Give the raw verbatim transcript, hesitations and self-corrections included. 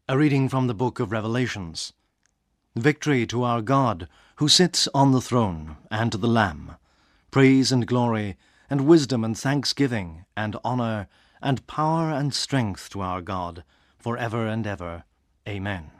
A reading from the book of Revelations. Victory to our God, who sits on the throne, and to the Lamb. Praise and glory, and wisdom and thanksgiving, and honour, and power and strength to our God, for ever and ever. Amen.